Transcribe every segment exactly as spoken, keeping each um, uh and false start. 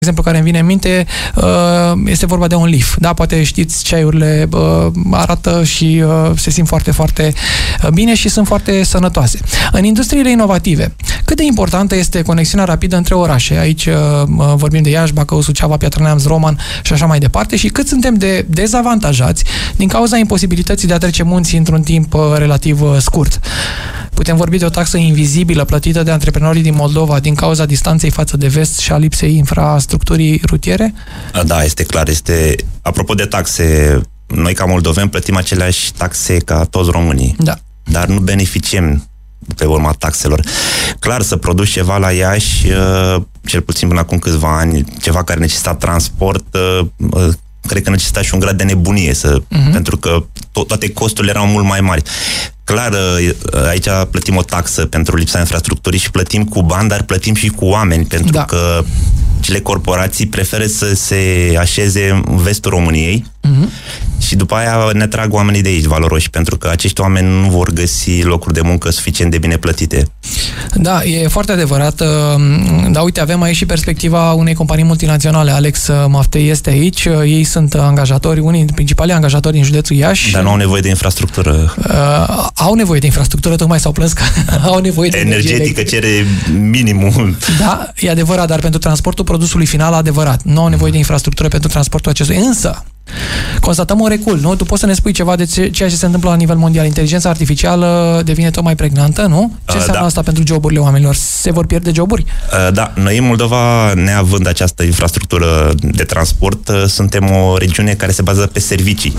exemplu care îmi vine în minte este vorba de un Leaf. Da, poate știți, ceaiurile arată și se simt foarte, foarte bine și sunt foarte sănătoase. În industriile inovative, cât de importantă este conexiunea rapidă între orașe? Aici vorbim de Iași, Bacău, Suceava, Piatra Neamț, Roman și așa mai departe. Și cât suntem de dezavantajați din cauza imposibilității de a trece munții într-un timp relativ scurt? Putem vorbi de o taxă invizibilă plătită de antreprenorii din Moldova din cauza distanței față de vest și a lipsei infrastructurii rutiere? Da, este clar. Este, apropo de taxe, noi ca moldoveni plătim aceleași taxe ca toți românii. Da. Dar nu beneficiem pe urma taxelor. Clar, să produci ceva la Iași, cel puțin până acum câțiva ani, ceva care necesita transport, cred că necesita și un grad de nebunie, să, uh-huh. pentru că to- toate costurile erau mult mai mari. Clar, aici plătim o taxă pentru lipsa infrastructurii și plătim cu bani, dar plătim și cu oameni, pentru da. că cele corporații preferă să se așeze în vestul României uh-huh. și după aia ne trag oamenii de aici valoroși, pentru că acești oameni nu vor găsi locuri de muncă suficient de bine plătite. Da, e foarte adevărat. Dar uite, avem aici și perspectiva unei companii multinaționale. Alex Maftei este aici. Ei sunt angajatori, unii dintre principalii angajatori din județul Iași. Dar nu au nevoie de infrastructură. Uh, au nevoie de infrastructură, tocmai s-au plâns că au nevoie de energetică, cere minimul. Da, e adevărat, dar pentru transportul produsului final, adevărat. Nu au nevoie de infrastructură pentru transportul acestui. Însă, constatăm un recul, nu? Tu poți să ne spui ceva de ceea ce se întâmplă la nivel mondial. Inteligența artificială devine tot mai pregnantă, nu? Ce înseamnă da. asta pentru joburile oamenilor? Se vor pierde joburi? Da, noi în Moldova, neavând această infrastructură de transport, suntem o regiune care se bazează pe servicii.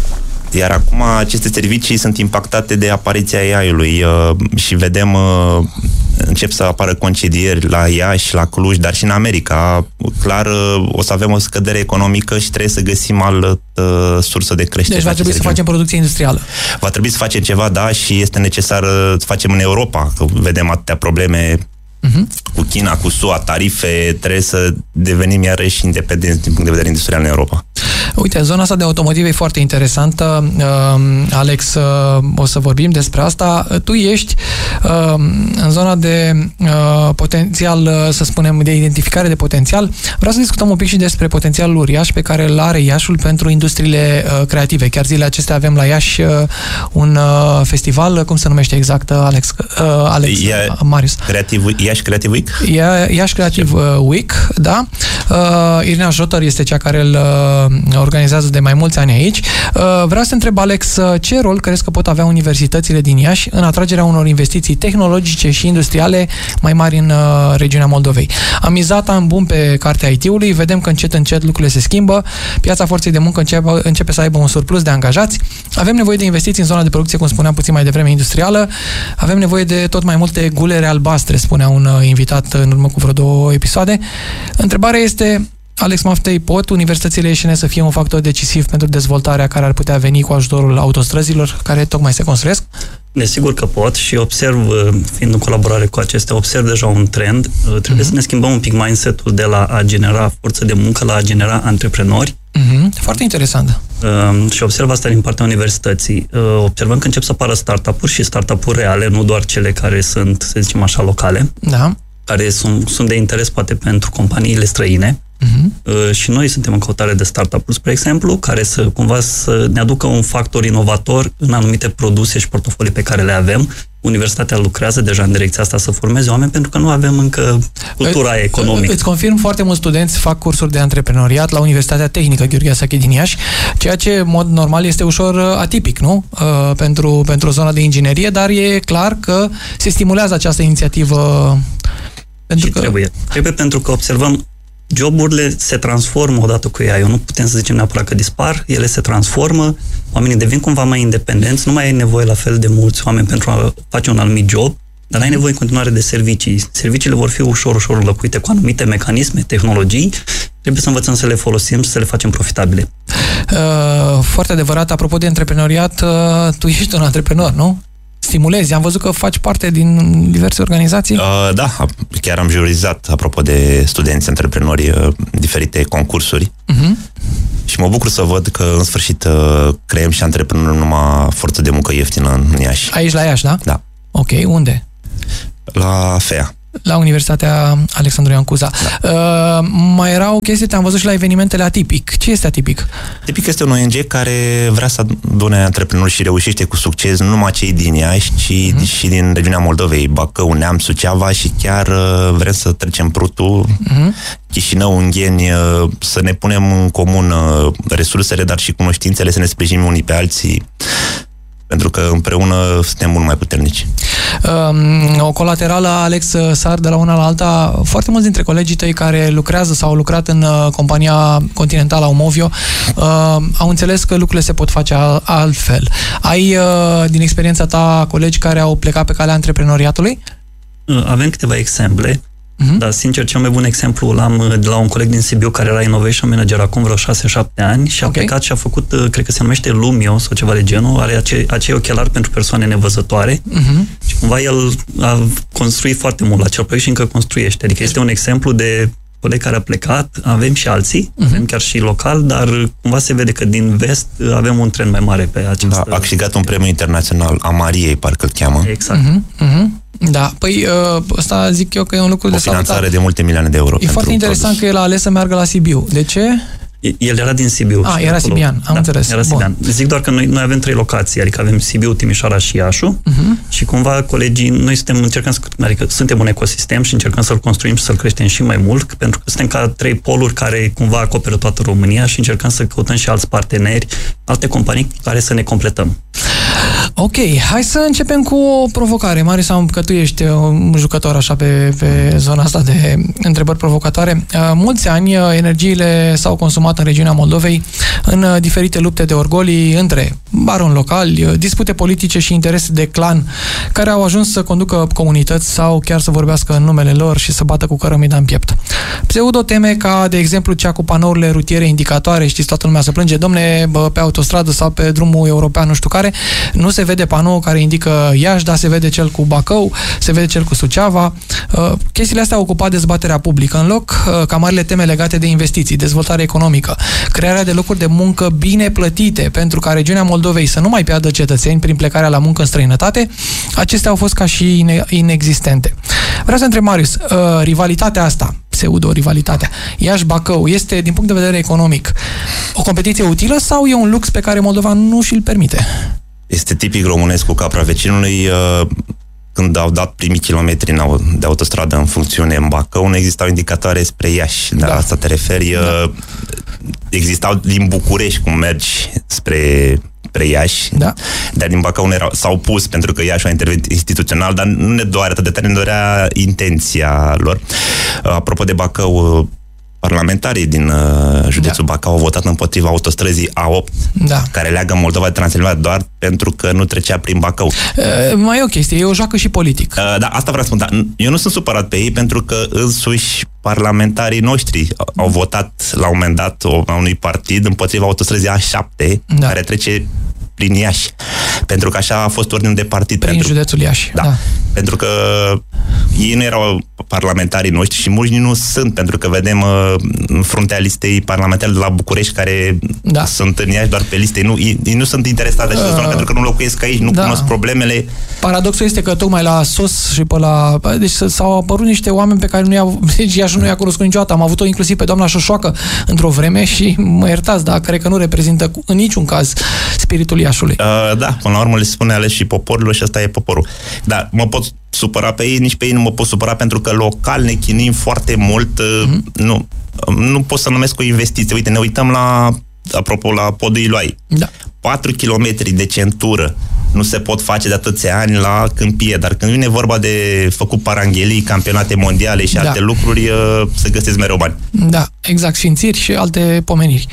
Iar acum aceste servicii sunt impactate de apariția A I-ului uh, și vedem uh, încep să apară concedieri la Iași, la Cluj, dar și în America. Clar, uh, o să avem o scădere economică și trebuie să găsim altă uh, sursă de creștere. Deci va trebui să regiuni. facem producție industrială. Va trebui să facem ceva, da, și este necesar să facem în Europa, că vedem atâtea probleme uh-huh. cu China, cu S U A, tarife, trebuie să devenim iarăși independenți din punct de vedere industrial în Europa. Uite, zona asta de automotive e foarte interesantă. Uh, Alex, uh, o să vorbim despre asta. Tu ești uh, în zona de uh, potențial, uh, să spunem, de identificare de potențial. Vreau să discutăm un pic și despre potențialul uriaș pe care îl are Iașul pentru industriile uh, creative. Chiar zilele acestea avem la Iași uh, un uh, festival, cum se numește exact, Alex? Uh, Alex Ia, Marius. Creativ, Iași Creative Week? Ia, Iași Creative Week, da. Uh, Irina Jotar este cea care îl uh, organizează de mai mulți ani aici. Vreau să întreb, Alex, ce rol crezi că pot avea universitățile din Iași în atragerea unor investiții tehnologice și industriale mai mari în regiunea Moldovei? Am mizat în bun pe cartea I T-ului, vedem că încet, încet lucrurile se schimbă, piața forței de muncă începe, începe să aibă un surplus de angajați, avem nevoie de investiții în zona de producție, cum spuneam puțin mai devreme, industrială, avem nevoie de tot mai multe gulere albastre, spunea un invitat în urmă cu vreo două episoade. Întrebarea este, Alex Maftei, pot universitățile ieșene să fie un factor decisiv pentru dezvoltarea care ar putea veni cu ajutorul autostrăzilor care tocmai se construiesc? Desigur că pot și observ, fiind în colaborare cu acestea, observ deja un trend. Trebuie uh-huh. să ne schimbăm un pic mindset-ul de la a genera forță de muncă la a genera antreprenori. Uh-huh. Foarte interesant. Uh, și observ asta din partea universității. Uh, observăm că încep să apară startup-uri și startup-uri reale, nu doar cele care sunt, să zicem așa, locale, da. care sunt, sunt de interes poate pentru companiile străine. Uh-huh. Uh, și noi suntem în căutare de startup-uri, spre exemplu, care să cumva să ne aducă un factor inovator în anumite produse și portofolii pe care le avem. Universitatea lucrează deja în direcția asta să formeze oameni, pentru că nu avem încă cultura economică. Îți confirm, foarte mulți studenți fac cursuri de antreprenoriat la Universitatea Tehnică Gheorghe Asache din Iași, ceea ce, în mod normal, este ușor atipic, nu? Uh, pentru, pentru zona de inginerie, dar e clar că se stimulează această inițiativă. Pentru și că... trebuie. Trebuie pentru că observăm joburile se transformă odată cu ea. Eu nu putem să zicem neapărat că dispar, ele se transformă, oamenii devin cumva mai independenți, nu mai ai nevoie la fel de mulți oameni pentru a face un anumit job, dar ai nevoie în continuare de servicii. Serviciile vor fi ușor, ușor înlocuite cu anumite mecanisme, tehnologii. Trebuie să învățăm să le folosim și să le facem profitabile. Uh, foarte adevărat. Apropo de antreprenoriat, uh, tu ești un antreprenor, nu? Stimulezi. Am văzut că faci parte din diverse organizații. Uh, da, chiar am jurizat, apropo de studenți antreprenori, uh, diferite concursuri. Uh-huh. Și mă bucur să văd că, în sfârșit, uh, creăm și antreprenori numai forță de muncă ieftină în Iași. Aici la Iași, da? Da. Ok, unde? La F E A. La Universitatea Alexandru Ioan Cuza. Da. Uh, mai era o chestie, te-am văzut și la evenimentele Atipic. Ce este Atipic? Atipic este un O N G care vrea să adune antreprenori și reușește cu succes nu numai cei din Iași, ci uh-huh. și din regiunea Moldovei, Bacău, Neam, Suceava și chiar uh, vrem să trecem prutul, uh-huh. Chișinău, Ungheni, uh, să ne punem în comun uh, resursele, dar și cunoștințele, să ne sprijinim unii pe alții, pentru că împreună suntem mult mai puternici. O colaterală, Alex Sar, de la una la alta, foarte mulți dintre colegii tăi care lucrează sau au lucrat în compania continentală Aumovio au înțeles că lucrurile se pot face altfel. Ai, din experiența ta, colegi care au plecat pe calea antreprenoriatului? Avem câteva exemple. Uh-huh. Dar, sincer, cel mai bun exemplu l-am de la un coleg din Sibiu care era innovation manager acum vreo șase șapte ani și a okay. plecat și a făcut, cred că se numește Lumio sau ceva de genul, are acei, acei ochelari pentru persoane nevăzătoare uh-huh. și cumva el a construit foarte mult la acel proiect și încă construiește. Adică este un exemplu de coleg care a plecat, avem și alții, uh-huh. avem chiar și local, dar cumva se vede că din vest avem un trend mai mare pe această... Da, a câștigat un premiu internațional, a Mariei, parcă îl cheamă. Exact. Uh-huh. Uh-huh. Da, păi ăsta zic eu că e un lucru o de salutat. O finanțare de multe milioane de euro. E foarte interesant produs. Că el a ales să meargă la Sibiu. De ce? El era din Sibiu. Ah, era Sibian, am da, înțeles. Era Sibian. Zic doar că noi, noi avem trei locații, adică avem Sibiu, Timișoara și Iașu uh-huh. și cumva colegii, noi suntem, încercăm să, adică suntem un ecosistem și încercăm să-l construim și să-l creștem și mai mult, pentru că suntem ca trei poluri care cumva acoperă toată România și încercăm să căutăm și alți parteneri, alte companii care să ne completăm. Ok, hai să începem cu o provocare. Marius, am că tu ești un jucător așa pe, pe zona asta de întrebări provocatoare. Mulți ani energiile s-au consumat în regiunea Moldovei în diferite lupte de orgolii între baroni locali, dispute politice și interese de clan care au ajuns să conducă comunități sau chiar să vorbească în numele lor și să bată cu cărămida în piept. Pseudo-teme ca, de exemplu, cea cu panourile rutiere indicatoare, știți, toată lumea se plânge, domne, pe autostradă sau pe drumul european, nu știu care, nu se vede panou care indică Iași, dar se vede cel cu Bacău, se vede cel cu Suceava. Chestiile astea au ocupat dezbaterea publică, în loc ca marile teme legate de investiții, dezvoltare economică, crearea de locuri de muncă bine plătite pentru ca regiunea Moldovei să nu mai piardă cetățeni prin plecarea la muncă în străinătate, acestea au fost ca și inexistente. Vreau să întreb, Marius, rivalitatea asta, pseudo-rivalitatea, Iași-Bacău, este, din punct de vedere economic, o competiție utilă sau e un lux pe care Moldova nu și-l permite? Este tipic românesc cu capra vecinului. Când au dat primii kilometri de autostradă în funcțiune în Bacău, nu existau indicatoare spre Iași. Dar da. Asta te referi. Da. Existau din București, cum mergi spre, spre Iași, da. Dar din Bacău nu erau, s-au pus, pentru că Iași a intervenit instituțional, dar nu ne doare atât de tare, ne dorea intenția lor. Apropo de Bacău, parlamentarii din uh, județul da. Bacău au votat împotriva autostrăzii A opt, da. Care leagă Moldova de Transilvania doar pentru că nu trecea prin Bacău. Uh, mai e o chestie, e o joacă și politic. Uh, da, asta vreau să spun. Da, eu nu sunt supărat pe ei pentru că însuși parlamentarii noștri au votat la un moment dat o, la unui partid împotriva autostrăzii A șapte, da. Care trece prin Iași. Pentru că așa a fost ordinul de partid. Prin pentru, județul Iași. Da, da. Pentru că ei nu erau parlamentarii noștri și mulți nu sunt, pentru că vedem uh, în fruntea listei parlamentare de la București care da. Sunt în Iași doar pe liste. Nu, ei, ei nu sunt interesați de această uh, zonă pentru că nu locuiesc aici, nu da. Cunosc problemele. Paradoxul este că tocmai la S O S și pe la... Deci s-au apărut niște oameni pe care nu i-a, deci Iași nu i-a cunoscut niciodată. Am avut-o inclusiv pe doamna Șoșoacă într-o vreme și mă iertați, dar cred că nu reprezintă în niciun caz spiritul Iașului. Uh, da, până la urmă le spune ales și poporul și ăsta e poporul. Dar mă pot supăra pe ei, nici pe ei nu mă pot supăra pentru că local ne chinuim foarte mult. Mm-hmm. Nu, nu pot să numesc o investiție. Uite, ne uităm la, apropo, la podul Iloai. Da. patru kilometri de centură nu se pot face de atâția ani la câmpie, dar când vine vorba de făcut paranghelii, campionate mondiale și da. Alte lucruri, se găsesc mereu bani. Da, exact, sfințiri și alte pomeniri.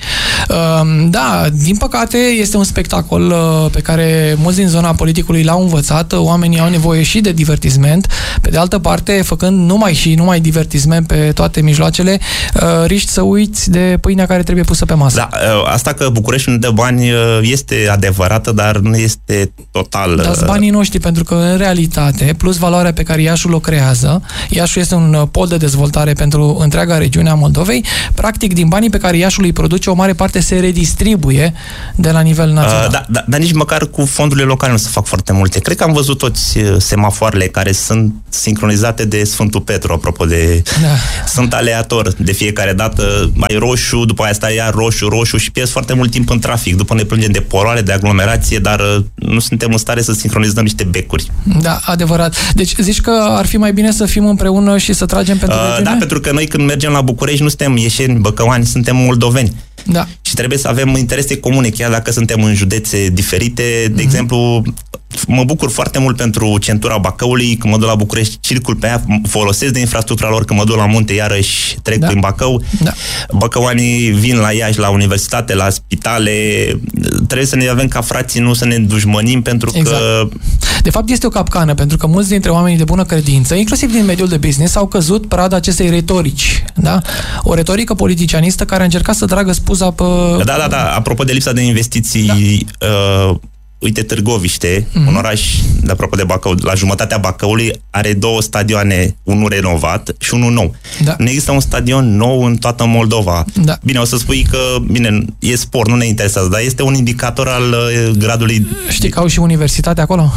Da, din păcate este un spectacol pe care mulți din zona politicului l-au învățat, oamenii au nevoie și de divertisment, pe de altă parte, făcând numai și numai divertisment pe toate mijloacele, riști să uiți de pâinea care trebuie pusă pe masă. Da, asta că București nu dă bani este adevărată, dar nu este total... Dați banii noștri, pentru că în realitate, plus valoarea pe care Iașul o creează, Iașul este un pol de dezvoltare pentru întreaga regiune a Moldovei, Practic, din banii pe care Iașul îi produce, o mare parte se redistribuie de la nivel național. Uh, da, da, dar nici măcar cu fondurile locale nu se fac foarte multe. Cred că am văzut toți semafoarele care sunt sincronizate de Sfântul Petru, apropo de... Da. Sunt aleator. De fiecare dată ai roșu, după aia stai iar roșu, roșu și pierzi foarte mult timp în trafic. După ne plângem de poluare, de aglomerație, dar nu suntem în stare să sincronizăm niște becuri. Da, adevărat. Deci zici că ar fi mai bine să fim împreună și să tragem pentru uh, regiune? Da, pentru că noi când mergem la București nu suntem ieșeni, băcăuani, suntem moldoveni. Da. Și trebuie să avem interese comune, chiar dacă suntem în județe diferite. De mm-hmm. exemplu, mă bucur foarte mult pentru centura Bacăului, când mă duc la București, circul pe ea, folosesc de infrastructura lor, când mă duc la munte, iarăși trec da. prin Bacău. Da. Băcăoanii vin la Iași, la universitate, la spitale. Trebuie să ne avem ca frații, nu să ne dușmănim, pentru exact. că... De fapt, este o capcană, pentru că mulți dintre oamenii de bună credință, inclusiv din mediul de business, au căzut prada acestei retorici. Da? O retorică politicianistă care a încercat să tragă spuza pe... Da, da, da. Apropo de lipsa de investiții... Da. Uh, Uite, Târgoviște, mm-hmm. un oraș de aproape de Bacău, la jumătatea Bacăului, are două stadioane, unul renovat și unul nou. Da. Nu există un stadion nou în toată Moldova. Da. Bine, o să spui că, bine, e sport, nu ne interesează, dar este un indicator al uh, gradului... Știi că au și universitate acolo?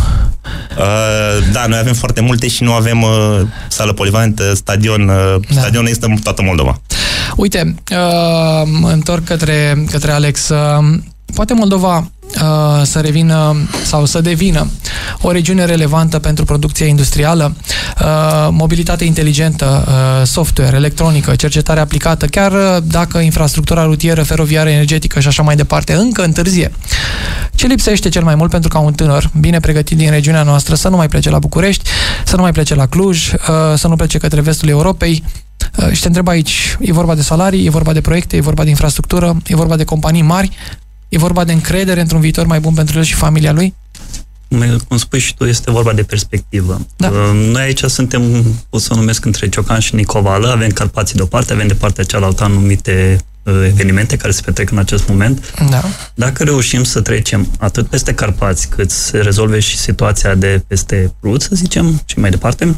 Uh, da, noi avem foarte multe și nu avem uh, sală polivalentă, stadion, uh, da. stadion există în toată Moldova. Uite, uh, mă întorc către, către Alex. Uh, poate Moldova Uh, să revină sau să devină o regiune relevantă pentru producția industrială, uh, mobilitate inteligentă, uh, software, electronică, cercetare aplicată, chiar uh, dacă infrastructura rutieră, feroviară, energetică și așa mai departe încă întârzie. Ce lipsește cel mai mult pentru ca un tânăr bine pregătit din regiunea noastră să nu mai plece la București, să nu mai plece la Cluj, uh, să nu plece către vestul Europei? Uh, și te întreb aici, e vorba de salarii, e vorba de proiecte, e vorba de infrastructură, e vorba de companii mari? E vorba de încredere într-un viitor mai bun pentru el și familia lui? Cum spui și tu, este vorba de perspectivă. Da. Noi aici suntem, o să o numesc, între Ciocan și Nicovală, avem Carpații de o parte, avem de partea cealaltă anumite evenimente care se petrec în acest moment. Da. Dacă reușim să trecem atât peste Carpați, cât să rezolve și situația de peste Prut, să zicem, și mai departe,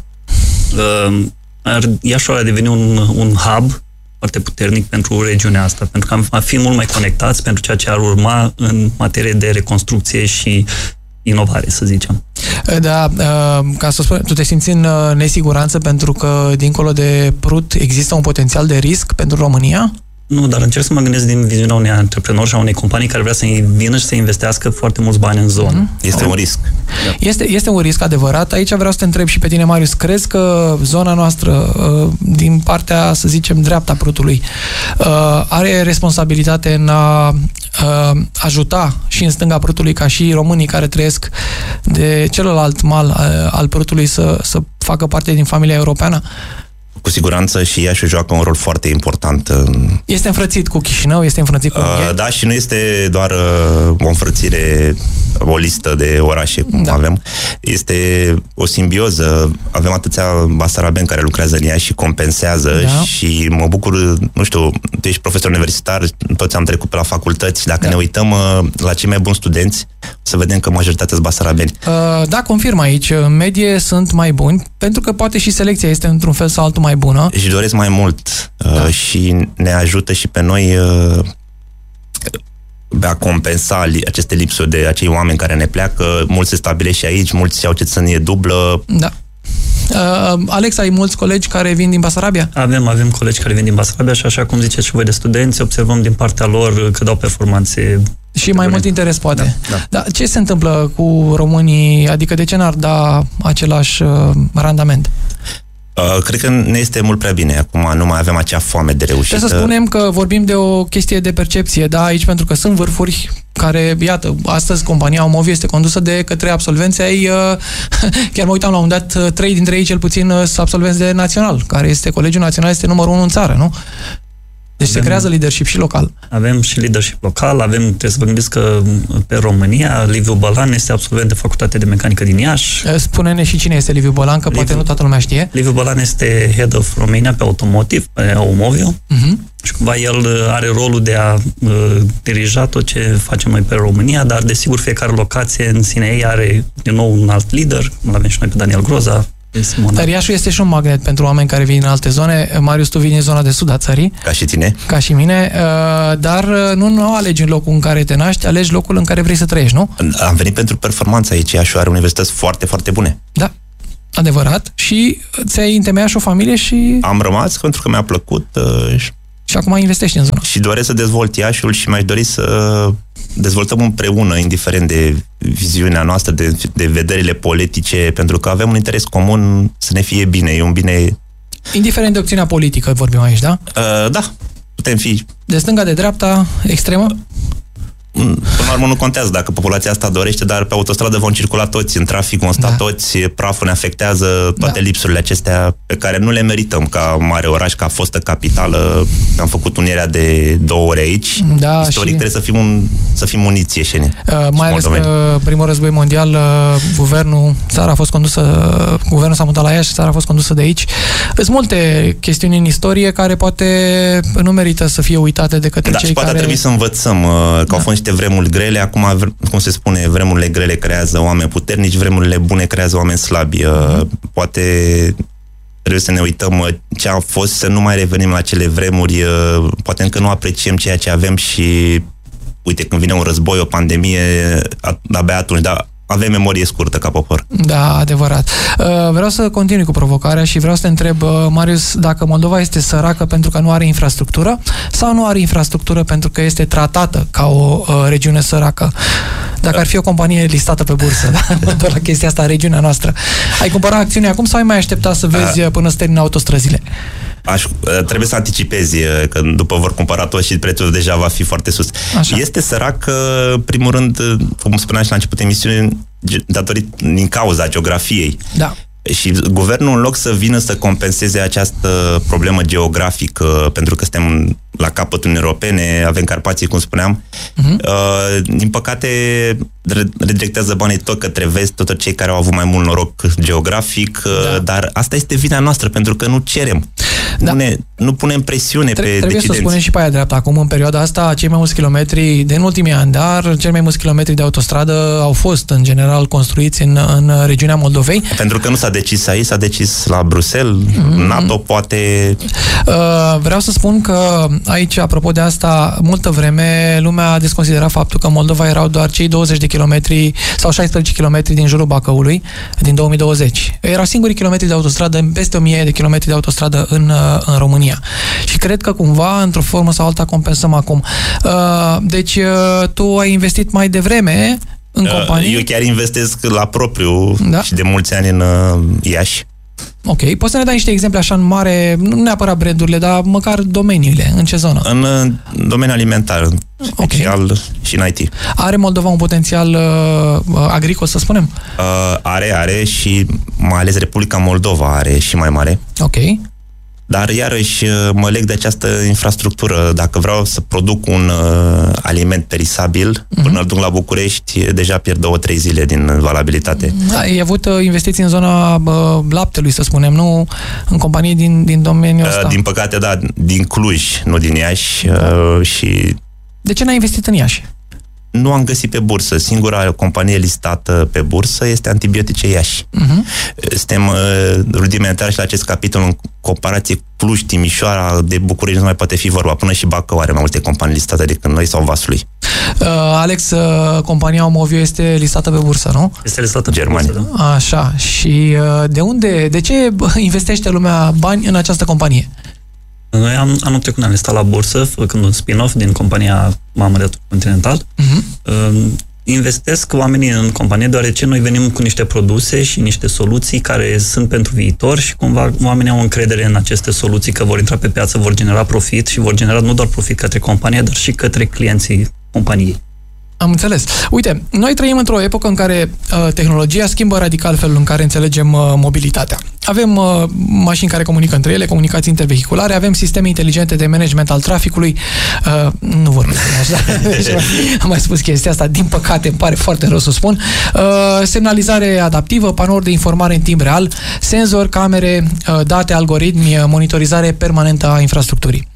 Iașul a devenit un, un hub foarte puternic pentru regiunea asta, pentru că am fi mult mai conectați pentru ceea ce ar urma în materie de reconstrucție și inovare, să zicem. Da, ca să spun, tu te simți în nesiguranță pentru că dincolo de Prut există un potențial de risc pentru România? Nu, dar încerc să mă gândesc din viziunea unui antreprenor și a unei companii care vrea să vină și să investească foarte mulți bani în zonă. Mm-hmm. Este un risc. Este, este un risc adevărat. Aici vreau să te întreb și pe tine, Marius. Crezi că zona noastră, din partea, să zicem, dreapta Prutului, are responsabilitate în a ajuta și în stânga Prutului, ca și românii care trăiesc de celălalt mal al Prutului, să, să facă parte din familia europeană? Cu siguranță și Iașiul joacă un rol foarte important. Este înfrățit cu Chișinău, este înfrățit cu... Uh, da, și nu este doar uh, o înfrățire, o listă de orașe, cum da. avem. Este o simbioză. Avem atâția basarabeni care lucrează în Iași și compensează da. și mă bucur, nu știu, tu ești profesor universitar, toți am trecut pe la facultăți. Dacă da. ne uităm uh, la cei mai buni studenți, să vedem că majoritatea sunt basarabeni. Uh, da, confirm aici. În medie sunt mai buni, pentru că poate și selecția este într-un fel sau altul mai bună. Și doresc mai mult uh, da. și ne ajută și pe noi uh, a compensa aceste lipsuri de acei oameni care ne pleacă. Mulți se stabilesc și aici, mulți au cetățenie dublă. Da. Uh, Alex, ai mulți colegi care vin din Basarabia? Avem, avem colegi care vin din Basarabia și așa cum ziceți și voi de studenți, observăm din partea lor că dau performanțe. Și mai mult interes, poate. Da, da. Dar ce se întâmplă cu românii? Adică de ce n-ar da același uh, randament? Uh, cred că ne este mult prea bine. Acum nu mai avem acea foame de reușită. Trebuie să spunem că vorbim de o chestie de percepție, da, aici, pentru că sunt vârfuri care, iată, astăzi compania Aumovio este condusă de către absolvenți ai, uh, chiar mă uitam la un dat, trei dintre ei cel puțin sunt absolvenți de național, care este Colegiul Național, este numărul unu în țară, nu? Deci avem, se creează leadership și local. Avem și leadership local, avem, trebuie să vă gândiți că pe România, Liviu Bălan este absolvent de Facultatea de Mecanică din Iași. Spune-ne și cine este Liviu Bălan, că Liviu, poate nu toată lumea știe. Liviu Bălan este Head of Romania pe Automotive, pe Aumovio, uh-huh. și cumva el are rolul de a uh, dirija tot ce facem noi pe România, dar desigur fiecare locație în sine ei are din nou un alt lider, îl avem și noi pe Daniel Groza, Dar Iașul este și un magnet pentru oameni care vin în alte zone. Marius, tu vii din zona de sud a țării. Ca și tine. Ca și mine. Dar nu, nu alegi în locul în care te naști, alegi locul în care vrei să trăiești, nu? Am venit pentru performanță aici. Iașul are universități foarte, foarte bune. Da. Adevărat. Și ți-ai întemeiat și o familie și... Am rămas pentru că mi-a plăcut uh, și acum investești în zonă. Și doresc să dezvolt Iașul și mi-aș dori să dezvoltăm împreună, indiferent de viziunea noastră, de, de vederile politice, pentru că avem un interes comun să ne fie bine. E un bine... Indiferent de opțiunea politică vorbim aici, da? Uh, da. Putem fi... De stânga, de dreapta, extremă? Până la urmă nu contează dacă populația asta dorește, dar pe autostradă vom circula toți, în trafic vom sta da. toți, praful ne afectează, toate da. lipsurile acestea pe care nu le merităm ca mare oraș, ca fostă capitală. Am făcut unirea de două ori aici. Da, istoric și... trebuie să fim, un, să fim uniți ieșeni. Uh, mai ales că primul război mondial, uh, guvernul, țara a fost condusă, guvernul s-a mutat la Iași, țara a fost condusă de aici. Sunt multe chestiuni în istorie care poate nu merită să fie uitate de către da, cei și poate care... trebuie să învățăm uh, că da. au fost vremuri grele, acum, cum se spune, vremurile grele creează oameni puternici, vremurile bune creează oameni slabi. Mm-hmm. Poate trebuie să ne uităm ce a fost, să nu mai revenim la cele vremuri, poate încă nu apreciem ceea ce avem și uite, când vine un război, o pandemie, abia atunci, dar avem memorie scurtă ca popor. Da, adevărat. Vreau să continui cu provocarea și vreau să te întreb, Marius, dacă Moldova este săracă pentru că nu are infrastructură sau nu are infrastructură pentru că este tratată ca o regiune săracă? Dacă ar fi o companie listată pe bursă, da? Mă întorc la chestia asta, regiunea noastră. Ai cumpărat acțiuni acum sau ai mai aștepta să vezi A... până să termină autostrăzile? Aș, trebuie să anticipezi, că după vor cumpăra tot și prețul deja va fi foarte sus. Așa. Este sărac, primul rând, cum spuneam și la început emisiunii, datorită din cauza geografiei. Da. Și guvernul, în loc să vină să compenseze această problemă geografică, pentru că suntem la capătul Uniunii Europene, avem Carpații, cum spuneam, uh-huh. uh, din păcate redirectează banii tot către vest, tot cei care au avut mai mult noroc geografic, da. uh, dar asta este vina noastră, pentru că nu cerem. Da. Nu, ne, nu punem presiune Tre- pe Trebuie decidenți. să spunem și pe aia dreaptă. Acum, în perioada asta, cei mai mulți kilometri, de în ultimii ani, dar cei mai mulți kilometri de autostradă au fost, în general, construiți în, în regiunea Moldovei. Pentru că nu s-a decis aici, s-a decis la Bruxelles, mm-hmm. NATO poate... Uh, vreau să spun că aici, apropo de asta, multă vreme lumea a desconsiderat faptul că Moldova erau doar cei douăzeci de kilometri sau șaisprezece kilometri din jurul Bacăului din două mii douăzeci. Erau singurii kilometri de autostradă, peste o mie de kilometri de autostradă în, în România. Și cred că cumva, într-o formă sau alta, compensăm acum. Uh, deci, uh, tu ai investit mai devreme în companie? Eu chiar investesc la propriu da? și de mulți ani în uh, Iași. Ok. Poți să ne dai niște exemple așa în mare, nu neapărat brandurile, dar măcar domeniile, în ce zonă? În uh, domeniul alimentar, special okay. și în I T. Are Moldova un potențial uh, agricol, să spunem? Uh, are, are și mai ales Republica Moldova are și mai mare. Ok. Dar iarăși mă leg de această infrastructură. Dacă vreau să produc un uh, aliment perisabil, uh-huh. până îl duc la București, deja pierd două, trei zile din valabilitate. Ai avut uh, investiții în zona uh, laptelui, să spunem, nu în companii din, din domeniul ăsta? Uh, din păcate, da, din Cluj, nu din Iași. Uh, și... De ce n-ai investit în Iași? Nu am găsit pe bursă. Singura companie listată pe bursă este Antibiotice Iași. Uh-huh. Suntem uh, rudimentari și la acest capitol în comparație Cluj, Timișoara, de București nu mai poate fi vorba. Până și Bacău are mai multe companii listate decât noi sau Vaslui. Uh, Alex, uh, compania Omovio este listată pe bursă, nu? Este listată pe Germania. bursă, da. Așa. Și uh, de unde, de ce investește lumea bani în această companie? Noi am, anul trecut ne-am listat la bursă, făcând un spin-off din compania mamă de atur Continental. Uh-huh. Uh, investesc oamenii în companie deoarece noi venim cu niște produse și niște soluții care sunt pentru viitor și cumva oamenii au încredere în aceste soluții că vor intra pe piață, vor genera profit și vor genera nu doar profit către companie, dar și către clienții companiei. Am înțeles. Uite, noi trăim într-o epocă în care uh, tehnologia schimbă radical felul în care înțelegem uh, mobilitatea. Avem uh, mașini care comunică între ele, comunicații intervehiculare, avem sisteme inteligente de management al traficului. Uh, nu vorbim așa. Deci, am mai spus chestia asta, din păcate, îmi pare foarte rău să spun. Uh, semnalizare adaptivă, panouri de informare în timp real, senzori, camere, uh, date, algoritmi, monitorizare permanentă a infrastructurii.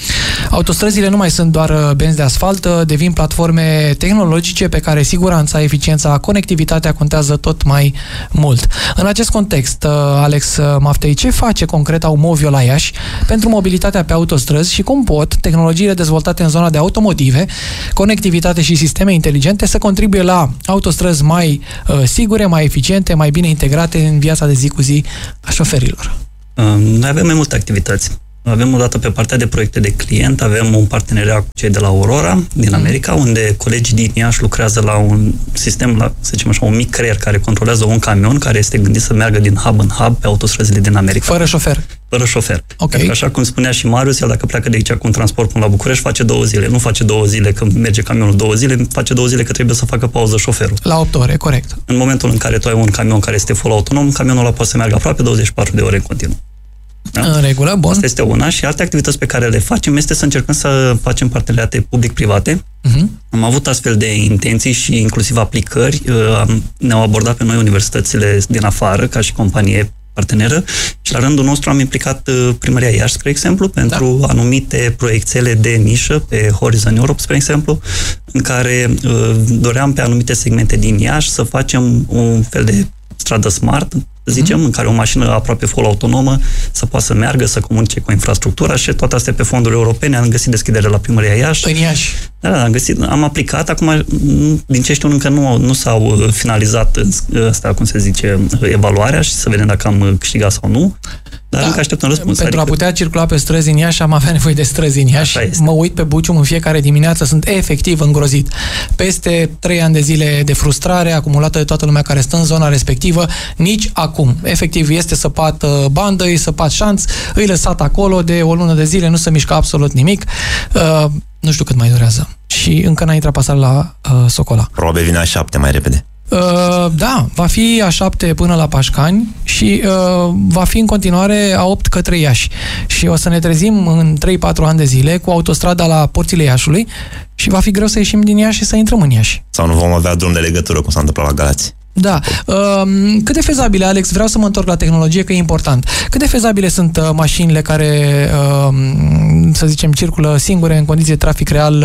Autostrăzile nu mai sunt doar benzi de asfalt, devin platforme tehnologice pe care siguranța, eficiența, conectivitatea contează tot mai mult. În acest context, Alex Maftei, ce face concret Aumovio la Iași pentru mobilitatea pe autostrăzi și cum pot tehnologiile dezvoltate în zona de automotive, conectivitate și sisteme inteligente să contribuie la autostrăzi mai uh, sigure, mai eficiente, mai bine integrate în viața de zi cu zi a șoferilor? Noi avem mai multe activități. Avem o dată pe partea de proiecte de client, avem un parteneriat cu cei de la Aurora din America, unde colegii din Iași lucrează la un sistem, la, să zicem așa, un mic creier care controlează un camion care este gândit să meargă din hub în hub pe autostrăzile din America. Fără șofer. Fără șofer. Okay. Pentru că, așa cum spunea și Marius, el dacă pleacă de aici cu un transport până la București, face două zile. Nu face două zile când merge camionul două zile, face două zile că trebuie să facă pauză șoferul. La opt ore, corect. În momentul în care tu ai un camion care este full autonom, camionul ăla poate să meargă aproape douăzeci și patru de ore în continuu. Da? În regulă, bun. Asta este una și alte activități pe care le facem este să încercăm să facem parteneriate public-private. Uh-huh. Am avut astfel de intenții și inclusiv aplicări. Ne-au abordat pe noi universitățile din afară ca și companie parteneră și la rândul nostru am implicat Primăria Iași, spre exemplu, pentru da. anumite proiectele de nișă pe Horizon Europe, spre exemplu, în care doream pe anumite segmente din Iași să facem un fel de stradă smart, să zicem, mm-hmm. în care o mașină aproape full autonomă să poată să meargă, să comunice cu infrastructura și toate astea pe fonduri europene. Am găsit deschidere la Primăria Iași. În Iași. Da, am găsit, am aplicat. Acum, din ce știu, încă nu, nu s-au finalizat asta, cum se zice, evaluarea și să vedem dacă am câștigat sau nu. Dar da, încă așteptăm răspuns. Pentru adică... a putea circula pe străzi în Iași, am avea nevoie de străzi în Iași. Mă uit pe Bucium în fiecare dimineață, sunt efectiv îngrozit. Peste trei ani de zile de frustrare acumulată de toată lumea care stă în zona respectivă, nici acum. Efectiv, este săpat bandă, e săpat șanț, îi lăsat acolo de o lună de zile, nu se mișcă absolut nimic. Uh, nu știu cât mai durează. Și încă n-a intrat pasarea la uh, Socola. Probabil vine a șapte mai repede. Uh, da, va fi a șapte până la Pașcani și uh, va fi în continuare a opt către Iași. Și o să ne trezim în trei patru ani de zile cu autostrada la porțile Iașului și va fi greu să ieșim din Iași și să intrăm în Iași. Sau nu vom avea drum de legătură, cum s-a întâmplat la Galați. Da. Uh, cât de fezabile, Alex, vreau să mă întorc la tehnologie, că e important. Cât de fezabile sunt uh, mașinile care, uh, să zicem, circulă singure în condiții de trafic real,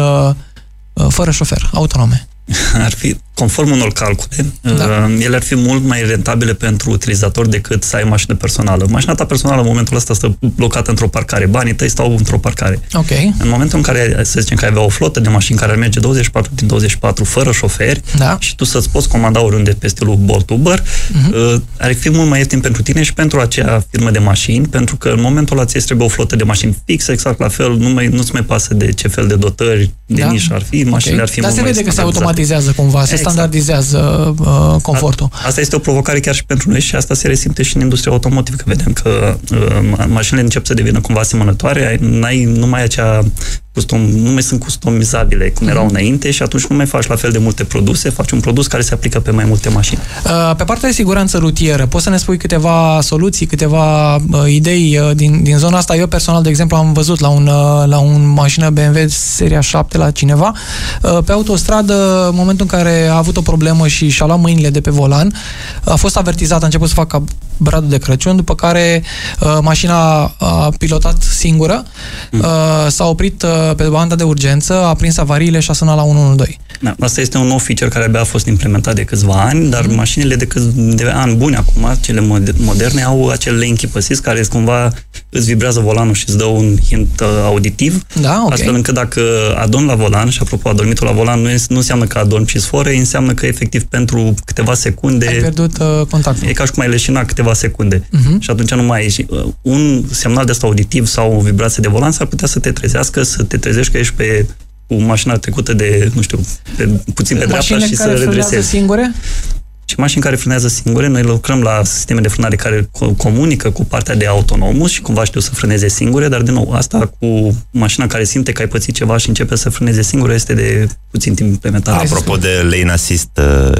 uh, fără șofer, autonome? Ar fi, conform unor calcule, da. ele ar fi mult mai rentabile pentru utilizator decât să ai mașină personală. Mașina ta personală în momentul ăsta stă blocată într-o parcare. Banii tăi stau într-o parcare. Okay. În momentul în care, să zicem că ai avea o flotă de mașini care ar merge douăzeci și patru din douăzeci și patru fără șoferi, da. și tu să-ți poți comanda oriunde pe stilul Bolt Uber, uh-huh. ar fi mult mai ieftin pentru tine și pentru acea firmă de mașini, pentru că în momentul ăla ți trebuie o flotă de mașini fix, exact la fel, nu mai, nu-ți mai pasă de ce fel de dotări de da. nișă ar fi, mașinile okay. ar fi Dar mult mai se vede că se automatizează cumva, se exact. standardizează uh, confortul. A, asta este o provocare chiar și pentru noi și asta se resimte și în industria automotive, că vedem că uh, mașinile încep să devină cumva asemănătoare, n-ai, nu mai acea custom, nu mai sunt customizabile cum erau mm-hmm. înainte și atunci nu mai faci la fel de multe produse, faci un produs care se aplică pe mai multe mașini. Uh, pe partea de siguranță rutieră, poți să ne spui câteva soluții, câteva uh, idei uh, din, din zona asta? Eu personal, de exemplu, am văzut la un, uh, la un mașină B M W seria șapte la cineva, uh, pe autostradă, în momentul în care a avut o problemă și și-a luat mâinile de pe volan, a fost avertizat, a început să facă bradul de Crăciun, după care uh, mașina a pilotat singură, mm. uh, s-a oprit uh, pe banda de urgență, a prins avariile și a sunat la unu unu doi. Da, asta este un nou feature care abia a fost implementat de câțiva ani, dar mm. mașinile de, câți, de ani buni acum, cele moderne, au acel lane keep assist care cumva îți vibrează volanul și îți dă un hint uh, auditiv, da, okay. astfel încât dacă adormi la volan, și apropo, adormitul la volan nu, nu înseamnă că adormi și sfore, înseamnă că efectiv pentru câteva secunde ai pierdut uh, contactul. E ca și cum ai leșina câteva secunde. Uh-huh. Și atunci nu mai ai. Uh, un semnal de asta auditiv sau o vibrație de volan s-ar putea să te trezească, să te trezești că ești pe cu mașina trecută de, nu știu, pe, puțin pe dreapta și să redresezi. Singure? Și mașini care frânează singure, noi lucrăm la sisteme de frânare care comunică cu partea de autonomus și cumva știu să frâneze singure, dar din nou, asta cu mașina care simte că ai pățit ceva și începe să frâneze singure este de puțin timp implementat. Apropo de lane assist, uh,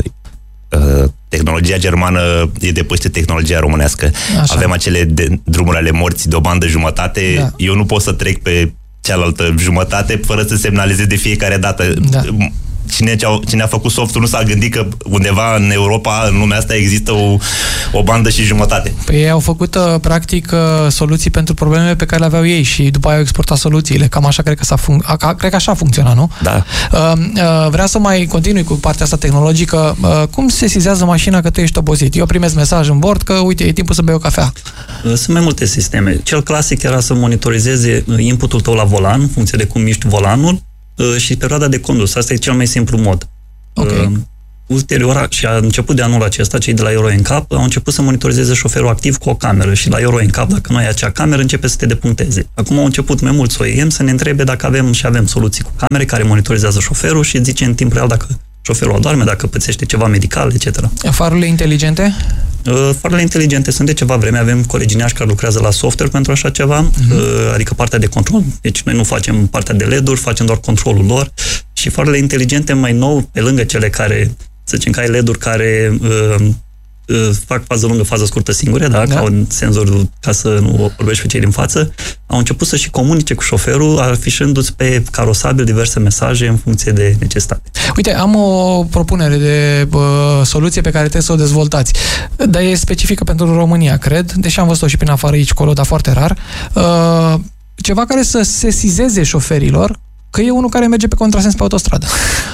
uh, tehnologia germană e depășită tehnologia românească. Așa. Avem acele de, drumuri ale morții de o bandă jumătate, da. Eu nu pot să trec pe cealaltă jumătate fără să semnalizez de fiecare dată. Da. cine, cine a făcut softul nu s-a gândit că undeva în Europa, în lumea asta, există o, o bandă și jumătate. Păi ei au făcut, practic, soluții pentru problemele pe care le aveau ei și după aia au exportat soluțiile. Cam așa cred că s-a func- cred că așa a funcționat, nu? Da. Vreau să mai continui cu partea asta tehnologică. Cum se sesizează mașina că tu ești obosit? Eu primesc mesaj în bord că, uite, e timpul să bei o cafea. Sunt mai multe sisteme. Cel clasic era să monitorizeze inputul tău la volan, în funcție de cum miști volanul, și perioada de condus. Asta e cel mai simplu mod. Okay. Uh, ulterior, și a început de anul acesta, cei de la Euro N C A P au început să monitorizeze șoferul activ cu o cameră și la Euro N C A P, dacă nu ai acea cameră, începe să te depuncteze. Acum au început mai mulți O E M să ne întrebe dacă avem și avem soluții cu camere care monitorizează șoferul și zice în timp real dacă șoferul adorme, dacă pățește ceva medical, et cetera. Farurile inteligente? Farurile inteligente sunt de ceva vreme, avem colegi neași care lucrează la software pentru așa ceva, uh-huh. adică partea de control. Deci noi nu facem partea de L E D-uri, facem doar controlul lor. Și farurile inteligente mai nou, pe lângă cele care, să zicem că ai L E D-uri care uh, uh, fac fază lungă, fază scurtă singure, da? Da. Ca un senzor ca să nu vorbești pe cei din față, au început să și comunice cu șoferul, afișându-ți pe carosabil diverse mesaje în funcție de necesitate. Uite, am o propunere de uh, soluție pe care trebuie să o dezvoltați, dar e specifică pentru România, cred, deși am văzut-o și prin afară aici, colo, dar foarte rar. Uh, ceva care să sesizeze șoferilor că e unul care merge pe contrasens pe autostradă.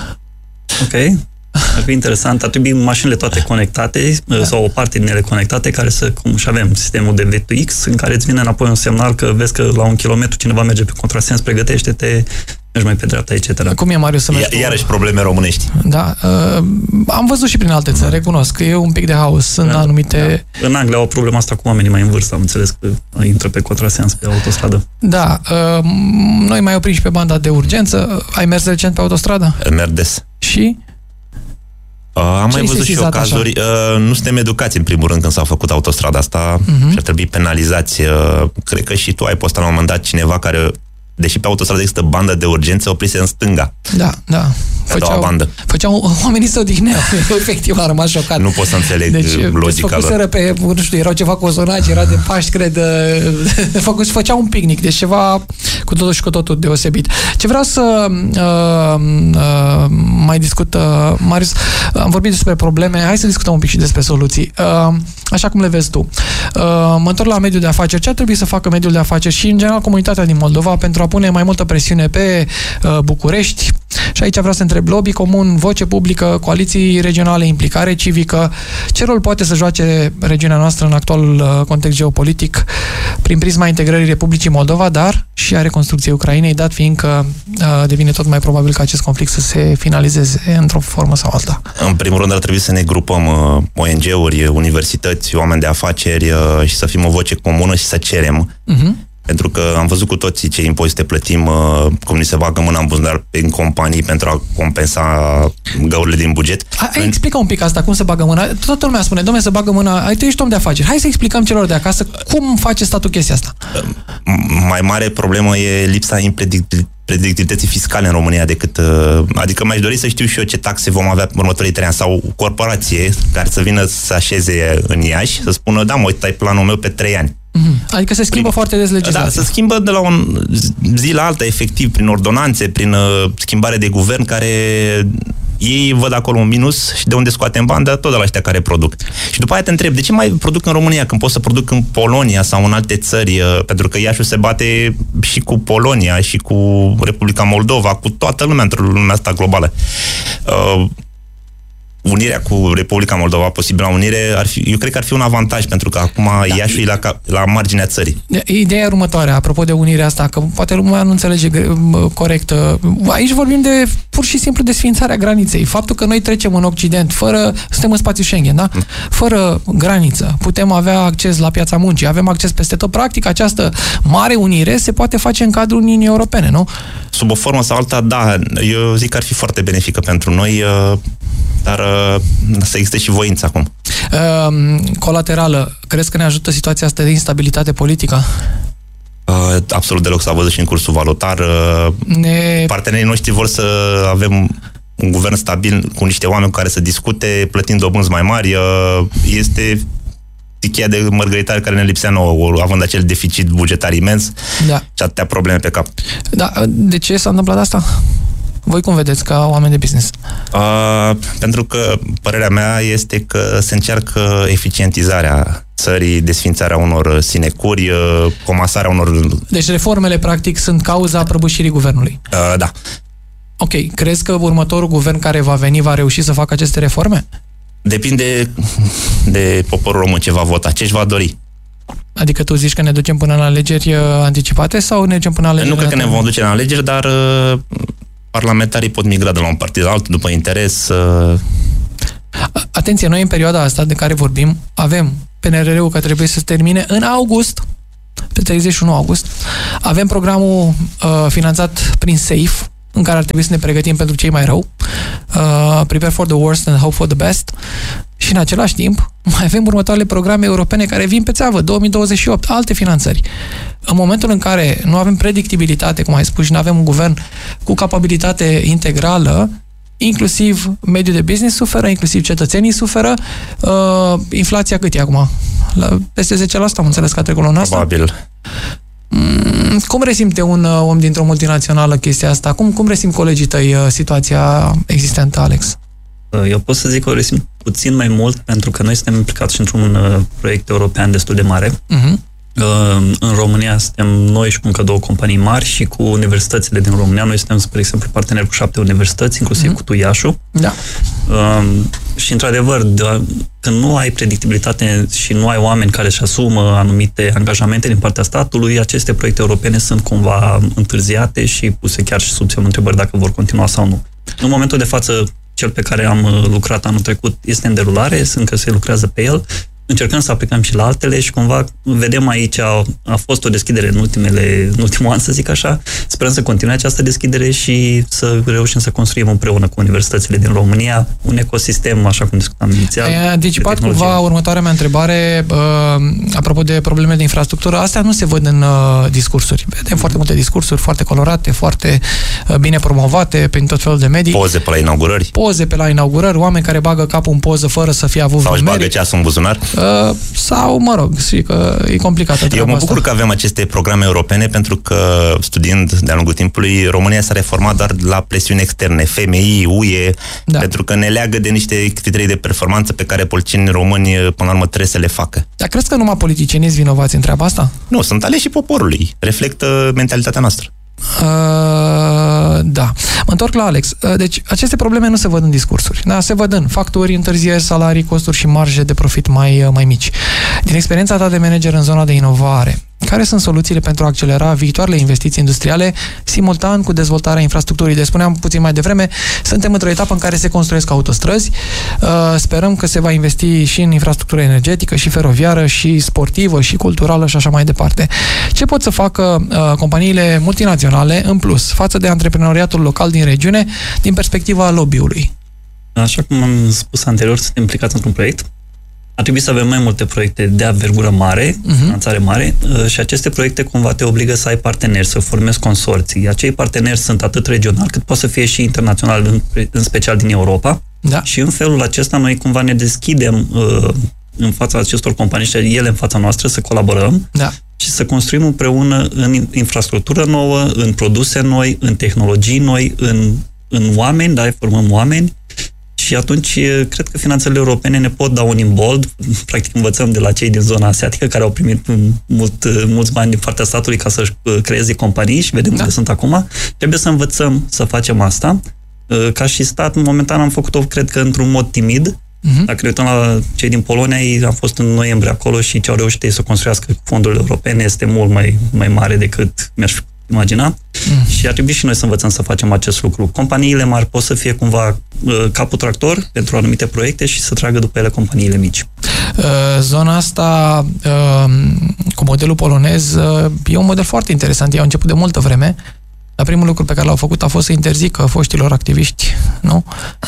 Ok. Ar fi interesant. Ar trebui mașinile toate conectate, da. Sau o parte din ele conectate, care să, cum și avem sistemul de V two X, în care îți vine înapoi un semnal că vezi că la un kilometru cineva merge pe contrasens, pregătește-te, mergi mai pe dreapta, et cetera. Cum e, Marius, să mergi? Iarăși probleme românești. Da. Uh, am văzut și prin alte țări, recunosc că e un pic de haos în da, anumite... Da. În Anglia au o problemă asta cu oamenii mai în vârstă, am înțeles că intră pe contrasens pe autostradă. Da. Uh, noi mai oprim și pe banda de urgență. Ai mers recent pe autostradă? Merg des. Și... Uh, am mai văzut și eu cazuri. Uh, nu suntem educați, în primul rând, când s-a făcut autostrada asta uh-huh. și ar trebui penalizați. Uh, cred că și tu ai postat la un moment dat cineva care, deși pe autostradă există bandă de urgență, oprise în stânga. Da, da. Făceau, bandă. Făceau, oamenii să odihneau. Efectiv, a rămas șocat. Nu pot să înțeleg deci, logica lor. Pe, nu știu, erau ceva cozonaci, era de Paști, cred, făcu, făceau un picnic, deci ceva cu totul și cu totul deosebit. Ce vreau să uh, uh, mai discut, uh, Marius, am vorbit despre probleme, hai să discutăm un pic și despre soluții. Uh, așa cum le vezi tu. Uh, mă întorc la mediul de afaceri. Ce ar trebui să facă mediul de afaceri și, în general, comunitatea din Moldova pentru a pune mai multă presiune pe uh, București? Și aici vreau să întreb lobby comun, voce publică, coaliții regionale, implicare civică. Ce rol poate să joace regiunea noastră în actualul context geopolitic prin prisma integrării Republicii Moldova, dar și a reconstrucției Ucrainei, dat fiind că uh, devine tot mai probabil ca acest conflict să se finalizeze într-o formă sau alta? În primul rând ar trebui să ne grupăm uh, O N G-uri, universități, oameni de afaceri uh, și să fim o voce comună și să cerem. Uh-huh. Pentru că am văzut cu toții ce impozite plătim, uh, cum ni se bagă mâna în buzunar în companii pentru a compensa găurile din buget. Hai, explică un pic asta, cum se bagă mâna. Toată lumea spune, dom'le, se bagă mâna, ai tu ești om de afaceri. Hai să explicăm celor de acasă cum face statul chestia asta. Mai mare problemă e lipsa impredictibilității fiscale în România decât... Uh, adică mi-aș dori să știu și eu ce taxe vom avea în următorii trei ani sau o corporație care să vină să așeze în Iași, să spună, da, mă, uite, ai planul meu pe trei ani. Mm-hmm. Adică se schimbă prin, foarte des legislația. Da, se schimbă de la un zi la alta, efectiv, prin ordonanțe, prin uh, schimbare de guvern, care ei văd acolo un minus și de unde scoatem bani, dar tot de la ăștia care produc. Și după aia te întreb, de ce mai produc în România când pot să produc în Polonia sau în alte țări? Uh, pentru că Iașiul se bate și cu Polonia și cu Republica Moldova, cu toată lumea într-o lumea asta globală. Uh, unirea cu Republica Moldova, posibilă unire, ar fi, eu cred că ar fi un avantaj, pentru că acum da. Iașul e la, la marginea țării. Ideea e următoarea, apropo de unirea asta, că poate lumea nu înțelege corect. Aici vorbim de pur și simplu desființarea graniței. Faptul că noi trecem în Occident, fără, suntem în spațiu Schengen, da? Fără graniță, putem avea acces la piața muncii, avem acces peste tot. Practic, această mare unire se poate face în cadrul Uniunii Europene, nu? Sub o formă sau alta, da, eu zic că ar fi foarte benefică pentru noi, dar să existe și voință acum. Uh, colaterală, crezi că ne ajută situația asta de instabilitate politică? Uh, absolut deloc, s-a văzut și în cursul valutar. Uh, ne... Partenerii noștri vor să avem un guvern stabil cu niște oameni cu care să discute, plătind dobânzi mai mari. Uh, este cheia de mărgăritare care ne lipsea nouă, având acel deficit bugetar imens, da. Și atâtea probleme pe cap. Da, de ce s-a întâmplat asta? Voi cum vedeți ca oameni de business? Uh, pentru că părerea mea este că se încearcă eficientizarea țării, desfințarea unor sinecuri, comasarea unor... Deci reformele, practic, sunt cauza prăbușirii guvernului. Uh, da. Ok. Crezi că următorul guvern care va veni va reuși să facă aceste reforme? Depinde de poporul român ce va vota, ce își va dori. Adică tu zici că ne ducem până la alegeri anticipate sau ne ducem până la alegeri? Nu cred că ne vom duce la alegeri, dar uh, parlamentarii pot migra de la un partid la altul după interes. Uh... Atenție, noi în perioada asta de care vorbim avem P N R R-ul că trebuie să se termine în august, pe treizeci și unu august. Avem programul uh, finanțat prin SAFE, în care ar trebui să ne pregătim pentru cei mai rău. Uh, prepare for the worst and hope for the best. Și în același timp mai avem următoarele programe europene care vin pe țeavă, două mii douăzeci și opt, alte finanțări. În momentul în care nu avem predictibilitate, cum ai spus, și nu avem un guvern cu capabilitate integrală, inclusiv mediul de business suferă, inclusiv cetățenii suferă. Uh, inflația cât e acum? La peste zece la sută, am înțeles că a trecut luna asta? Probabil. Mm, cum resimte un uh, om dintr-o multinațională chestia asta? Cum, cum resimt colegii tăi uh, situația existentă, Alex? Eu pot să zic că o resimt puțin mai mult, pentru că noi suntem implicați și într-un uh, proiect european destul de mare. Uh-huh. Uh, în România suntem noi și cu încă două companii mari și cu universitățile din România. Noi suntem, spre exemplu, parteneri cu șapte universități, inclusiv uh-huh. cu Tuiașu. Da. Uh, și, într-adevăr, de, când nu ai predictibilitate și nu ai oameni care își asumă anumite angajamente din partea statului, aceste proiecte europene sunt cumva întârziate și puse chiar și sub semnul întrebări dacă vor continua sau nu. În momentul de față, cel pe care am lucrat anul trecut este în derulare, încă se lucrează pe el, încercăm să aplicăm și la altele și cumva vedem aici, a, a fost o deschidere în, ultimele, în ultimul an, să zic așa, sperăm să continue această deschidere și să reușim să construim împreună cu universitățile din România un ecosistem, așa cum discutam inițial. Ai anticipat cumva următoarea mea întrebare, uh, apropo de probleme de infrastructură, astea nu se văd în uh, discursuri. Vedem foarte multe discursuri, foarte colorate, foarte uh, bine promovate prin tot felul de medii. Poze pe la inaugurări. Poze pe la inaugurări, oameni care bagă capul în poză fără să fie avut sau își bagă ceasul în buzunar. Uh, sau, mă rog, și că e complicată treaba. Eu mă bucur asta. că avem aceste programe europene, pentru că, studiind de-a lungul timpului, România s-a reformat doar la presiuni externe, F M I, U E, da. Pentru că ne leagă de niște criterii de performanță pe care politicienii români, până la urmă, trebuie să le facă. Dar crezi că numai politicienii sunt vinovați în treaba asta? Nu, sunt aleși poporului. Reflectă mentalitatea noastră. Uh, da. Mă întorc la Alex. Uh, deci, aceste probleme nu se văd în discursuri. Da? Se văd în facturi, întârzieri, salarii, costuri și marje de profit mai, mai mici. Din experiența ta de manager în zona de inovare, care sunt soluțiile pentru a accelera viitoarele investiții industriale simultan cu dezvoltarea infrastructurii? Deci, spuneam puțin mai devreme, suntem într-o etapă în care se construiesc autostrăzi. Uh, sperăm că se va investi și în infrastructură energetică, și feroviară, și sportivă, și culturală și așa mai departe. Ce pot să facă uh, companiile multinaționale în plus față de antreprenoriatul local din regiune din perspectiva lobby-ului? Așa cum am spus anterior, suntem implicați într-un proiect. Ar trebui să avem mai multe proiecte de avergură mare, uh-huh. finanțare mare, și aceste proiecte cumva te obligă să ai parteneri, să formezi consorții. Acei parteneri sunt atât regional, cât pot să fie și internațional, în, în special din Europa. Da. Și în felul acesta noi cumva ne deschidem uh, în fața acestor companii și ele în fața noastră să colaborăm, da. Și să construim împreună în infrastructură nouă, în produse noi, în tehnologii noi, în, în oameni, da, formăm oameni. Și atunci, cred că finanțele europene ne pot da un imbold. Practic, învățăm de la cei din zona asiatică, care au primit mult, mulți bani din partea statului ca să-și creeze companii și vedem da. Unde sunt acum. Trebuie să învățăm să facem asta. Ca și stat, momentan am făcut-o, cred că, într-un mod timid. Uh-huh. Dacă ne uităm la cei din Polonia, ei am fost în noiembrie acolo și ce au reușit ei să construiască fondurile europene este mult mai, mai mare decât mi-aș fi imagina. Mm. Și ar trebui și noi să învățăm să facem acest lucru. Companiile mari pot să fie cumva uh, capul tractor pentru anumite proiecte și să tragă după ele companiile mici. Uh, zona asta uh, cu modelul polonez uh, e un model foarte interesant. Ei au început de multă vreme, dar primul lucru pe care l-au făcut a fost să interzică foștilor activiști, nu?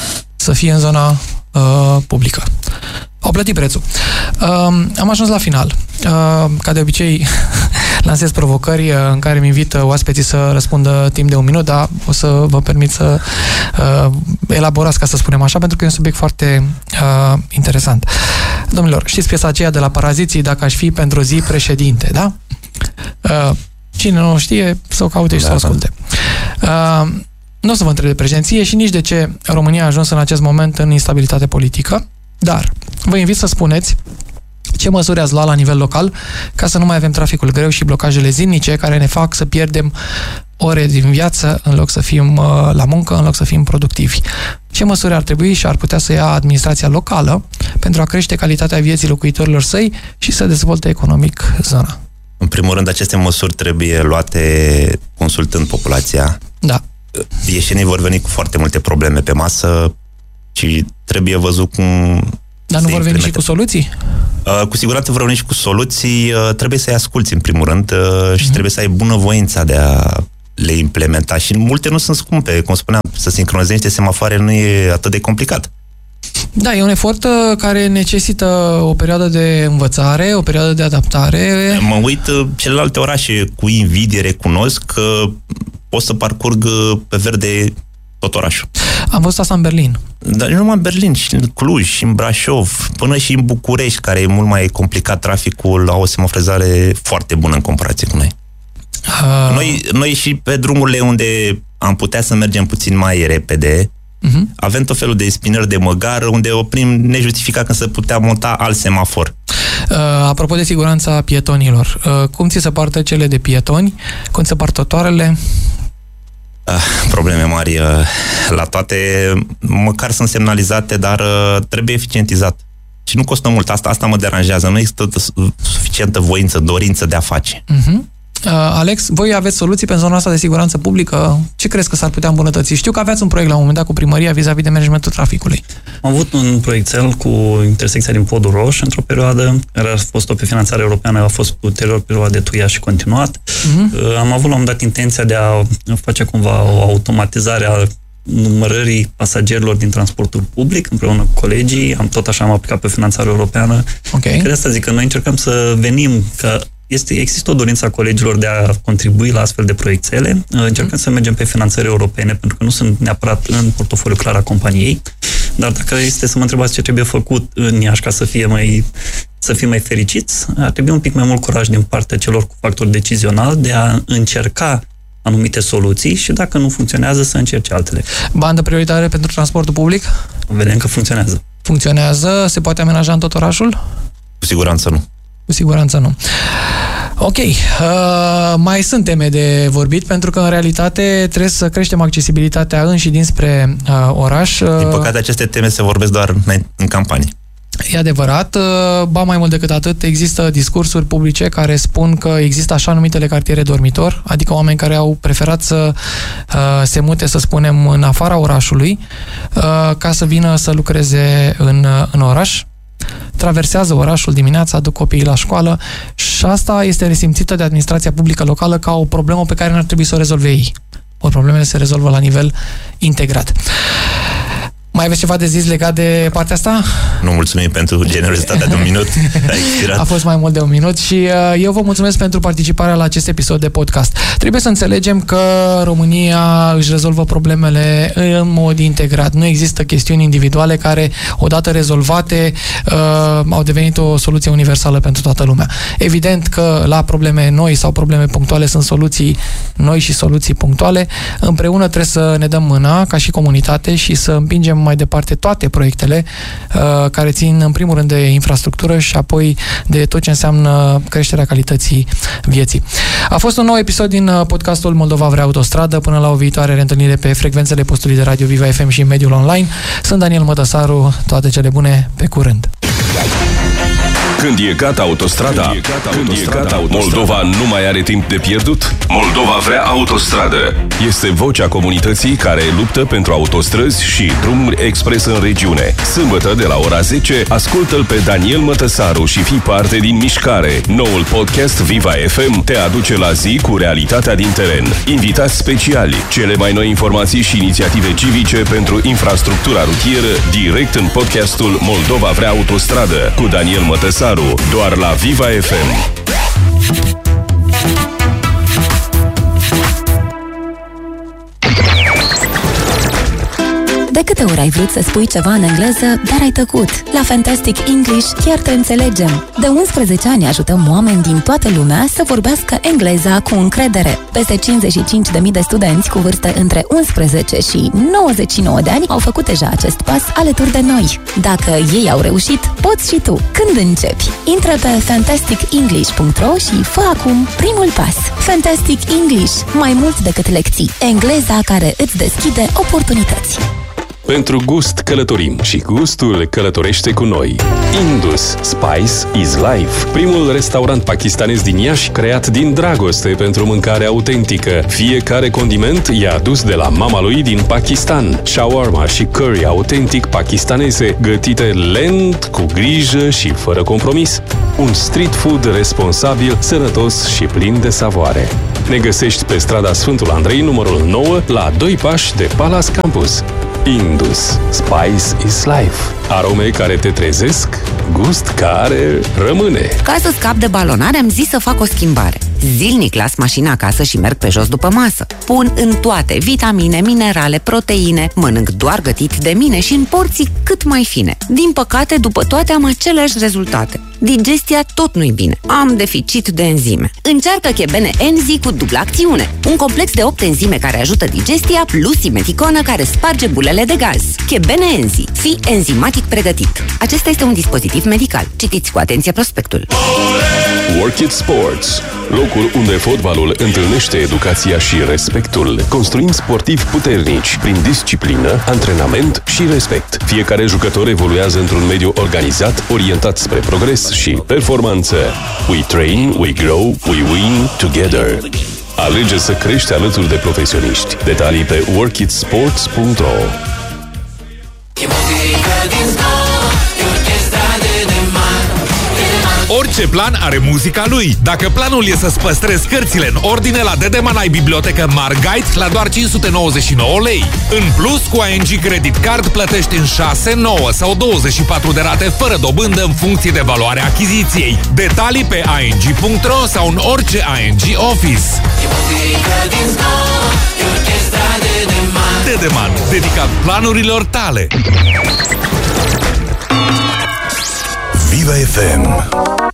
Să fie în zona uh, publică. Au plătit prețul. Uh, am ajuns la final. Uh, ca de obicei, lansez provocări uh, în care îmi invit uh, oaspeții să răspundă timp de un minut, dar o să vă permit să uh, elaborați, ca să spunem așa, pentru că e un subiect foarte uh, interesant. Domnilor, știți piesa aceea de la Paraziții, dacă aș fi pentru o zi președinte, da? Uh, cine nu știe, să o caute și da, să o asculte. Uh, nu o să vă întreb de președinție și nici de ce România a ajuns în acest moment în instabilitate politică, dar vă invit să spuneți ce măsuri ați luat la nivel local ca să nu mai avem traficul greu și blocajele zilnice care ne fac să pierdem ore din viață în loc să fim la muncă, în loc să fim productivi. Ce măsuri ar trebui și ar putea să ia administrația locală pentru a crește calitatea vieții locuitorilor săi și să dezvolte economic zona? În primul rând, aceste măsuri trebuie luate consultând populația. Da. Ieșenii vor veni cu foarte multe probleme pe masă și trebuie văzut cum... Dar nu vor veni și cu soluții? Uh, cu siguranță vor veni și cu soluții. Uh, trebuie să-i asculți, în primul rând, uh, și mm-hmm. trebuie să ai bunăvoința de a le implementa. Și multe nu sunt scumpe. Cum spuneam, să sincronizezi niște semafoare nu e atât de complicat. Da, e un efort care necesită o perioadă de învățare, o perioadă de adaptare. Mă uit celelalte orașe cu invidie, recunosc că pot să parcurg pe verde tot orașul. Am văzut asta în Berlin. Dar nu numai în Berlin, și în Cluj, și în Brașov, până și în București, care e mult mai complicat traficul, au o semaforizare foarte bună în comparație cu noi. Uh... Noi, noi și pe drumurile unde am putea să mergem puțin mai repede, uh-huh. avem tot felul de spinări de măgar unde oprim nejustificat când se putea monta alt semafor. Uh, apropo de siguranța pietonilor, uh, cum ți se poartă cele de pietoni? Cum se poartă trotuarele? Uh, probleme mari uh, la toate, măcar sunt semnalizate, dar uh, trebuie eficientizat. Și nu costă mult, asta, asta mă deranjează, nu există suficientă voință, dorință de a face. Uh-huh. Uh, Alex, voi aveți soluții pentru zona asta de siguranță publică? Ce crezi că s-ar putea îmbunătăți? Știu că aveați un proiect la un moment dat cu primăria vis-a-vis de managementul traficului. Am avut un proiectel cu intersecția din Podul Roș într-o perioadă, care a fost pe finanțare europeană, a fost ulterior perioada de tuia și continuat. Uh-huh. Am avut la un moment dat intenția de a face cumva o automatizare a numărării pasagerilor din transportul public împreună cu colegii. Am tot așa am aplicat pe finanțare europeană. Okay. Cred asta zic că noi încercăm să venim, că Este, există o dorință a colegilor de a contribui la astfel de proiectele. Încercăm să mergem pe finanțări europene, pentru că nu sunt neapărat în portofoliu clar a companiei, dar dacă este să mă întrebați ce trebuie făcut în Iași ca să fie mai, să fim mai fericiți, ar trebui un pic mai mult curaj din partea celor cu factor decizional de a încerca anumite soluții și dacă nu funcționează să încerce altele. Bandă prioritară pentru transportul public? Vedem că funcționează. Funcționează? Se poate amenaja în tot orașul? Cu siguranță nu. Cu siguranță nu. Ok, uh, mai sunt teme de vorbit, pentru că în realitate trebuie să creștem accesibilitatea în și dinspre uh, oraș. Uh, Din păcate, aceste teme se vorbesc doar în, în campanii. E adevărat, uh, ba mai mult decât atât, există discursuri publice care spun că există așa numitele cartiere dormitor, adică oameni care au preferat să uh, se mute, să spunem, în afara orașului, uh, ca să vină să lucreze în, în oraș. Traversează orașul dimineața, aduc copiii la școală și asta este resimțită de administrația publică locală ca o problemă pe care nu ar trebui să o rezolve ei. O problemele se rezolvă la nivel integrat. Mai aveți ceva de zis legat de partea asta? Nu, mulțumim pentru generozitatea de un minut. A expirat. A fost mai mult de un minut și eu vă mulțumesc pentru participarea la acest episod de podcast. Trebuie să înțelegem că România își rezolvă problemele în mod integrat. Nu există chestiuni individuale care, odată rezolvate, uh, au devenit o soluție universală pentru toată lumea. Evident că la probleme noi sau probleme punctuale sunt soluții noi și soluții punctuale. Împreună trebuie să ne dăm mâna ca și comunitate și să împingem mai departe toate proiectele uh, care țin în primul rând de infrastructură și apoi de tot ce înseamnă creșterea calității vieții. A fost un nou episod din podcastul Moldova vrea autostradă. Până la o viitoare reîntâlnire pe frecvențele postului de Radio Viva F M și în mediul online. Sunt Daniel Mătăsaru, toate cele bune, pe curând! Când e gata autostrada, când e gata, când autostrada, e gata autostrada, Moldova nu mai are timp de pierdut. Moldova vrea autostradă. Este vocea comunității care luptă pentru autostrăzi și drumuri expres în regiune. Sâmbătă de la ora zece, ascultă-l pe Daniel Mătăsaru și fii parte din mișcare. Noul podcast Viva F M te aduce la zi cu realitatea din teren. Invitați speciali, cele mai noi informații și inițiative civice pentru infrastructura rutieră, direct în podcastul Moldova vrea autostradă cu Daniel Mătăsaru. Doar la Viva F M. De câte ori ai vrut să spui ceva în engleză, dar ai tăcut? La Fantastic English chiar te înțelegem. De unsprezece ani ajutăm oameni din toată lumea să vorbească engleza cu încredere. Peste cincizeci și cinci de mii de studenți cu vârste între unsprezece și nouăzeci și nouă de ani au făcut deja acest pas alături de noi. Dacă ei au reușit, poți și tu. Când începi? Intră pe fantastic english punct ro și fă acum primul pas. Fantastic English. Mai mult decât lecții. Engleza care îți deschide oportunități. Pentru gust călătorim și gustul călătorește cu noi. Indus Spice is Life, primul restaurant pakistanez din Iași creat din dragoste pentru mâncare autentică. Fiecare condiment e adus de la mama lui din Pakistan. Shawarma și curry autentic pakistaneze, gătite lent, cu grijă și fără compromis. Un street food responsabil, sănătos și plin de savoare. Ne găsești pe strada Sfântul Andrei, numărul nouă, la doi pași de Palace Campus. Indus Spice is Life. Arome care te trezesc, gust care rămâne. Ca să scap de balonare, am zis să fac o schimbare. Zilnic las mașina acasă și merg pe jos după masă. Pun în toate vitamine, minerale, proteine. Mănânc doar gătit de mine și în porții cât mai fine. Din păcate, după toate am aceleași rezultate. Digestia tot nu-i bine. Am deficit de enzime. Încearcă Chebene Enzi cu dublă acțiune. Un complex de opt enzime care ajută digestia plus simeticonă care sparge bulele de gaz. Chebene Enzi. Fii enzimatic pregătit. Acesta este un dispozitiv medical. Citiți cu atenție prospectul. Work It Sports, locul unde fotbalul întâlnește educația și respectul. Construim sportivi puternici prin disciplină, antrenament și respect. Fiecare jucător evoluează într-un mediu organizat, orientat spre progres și performanță. We train, we grow, we win together. Alege să crești alături de profesioniști. Detalii pe work it sports punct ro. Orice plan are muzica lui. Dacă planul e să-ți păstrezi cărțile în ordine, la Dedeman ai bibliotecă Margite la doar cinci sute nouăzeci și nouă lei. În plus, cu I N G Credit Card plătești în șase, nouă sau douăzeci și patru de rate fără dobândă în funcție de valoarea achiziției. Detalii pe i n g punct ro sau în orice I N G Office. Dedeman, dedicat planurilor tale. Viva F M.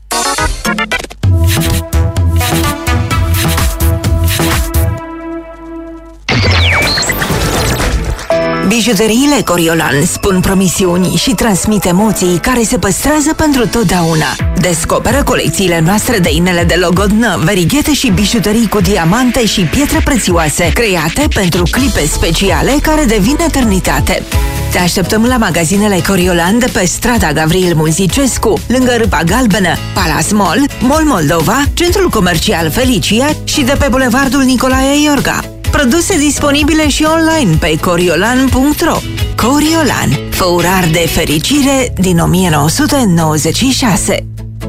Bijuteriile Coriolan spun promisiuni și transmit emoții care se păstrează pentru totdeauna. Descoperă colecțiile noastre de inele de logodnă, verighete și bijuterii cu diamante și pietre prețioase, create pentru clipe speciale care devin eternitate. Te așteptăm la magazinele Coriolan de pe strada Gavril Munzicescu, lângă Râpa Galbenă, Palace Mall, Mall Moldova, Centrul Comercial Felicia și de pe Bulevardul Nicolae Iorga. Produse disponibile și online pe coriolan punct ro. Coriolan, făurar de fericire din o mie nouă sute nouăzeci și șase.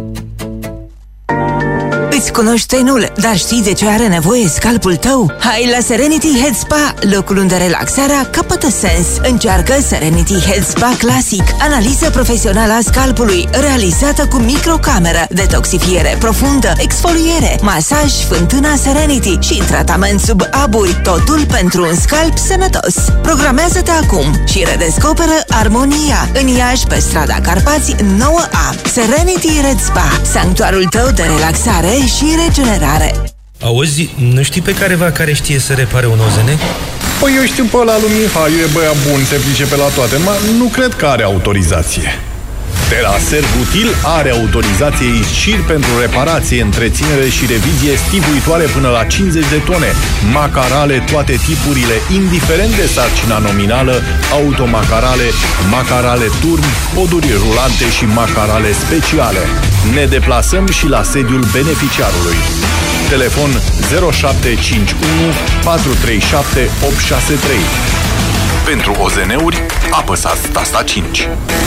Îți cunoști tenul, dar știi de ce are nevoie scalpul tău? Hai la Serenity Head Spa, locul unde relaxarea capătă sens. Încearcă Serenity Head Spa Classic, analiză profesională a scalpului, realizată cu microcameră, detoxifiere profundă, exfoliere, masaj, fântâna Serenity și tratament sub aburi, totul pentru un scalp sănătos. Programează-te acum și redescoperă armonia în Iași, pe strada Carpați nouă A. Serenity Red Spa, sanctuarul tău de relaxare și regenerare. Auzi, nu știi pe careva care știe să repare un O Z N? Păi eu știu pe ăla lui Mihai, e băiat bun, se pricepe la toate, mă, nu cred că are autorizație. De la Servutil are autorizație ISCIR pentru reparație, întreținere și revizie stivuitoare până la cincizeci de tone, macarale toate tipurile, indiferent de sarcina nominală, automacarale, macarale turn, poduri rulante și macarale speciale. Ne deplasăm și la sediul beneficiarului. Telefon zero șapte cinci unu patru trei șapte opt șase trei. Pentru O Z N-uri, apăsați tasta cinci.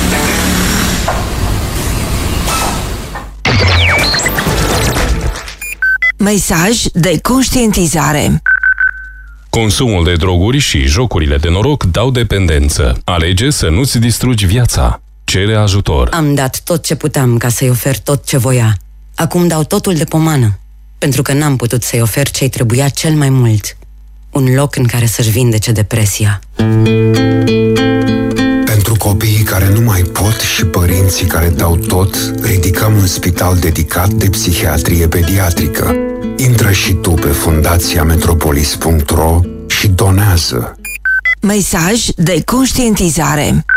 Mesaj de conștientizare. Consumul de droguri și jocurile de noroc dau dependență. Alege să nu-ți distrugi viața. Cere ajutor. Am dat tot ce puteam ca să-i ofer tot ce voia. Acum dau totul de pomană, pentru că n-am putut să-i ofer ce-i trebuia cel mai mult. Un loc în care să-și vindece depresia. copiii care nu mai pot și părinții care dau tot, ridicăm un spital dedicat de psihiatrie pediatrică. Intră și tu pe fundația metropolis punct ro și donează. Mesaj de conștientizare.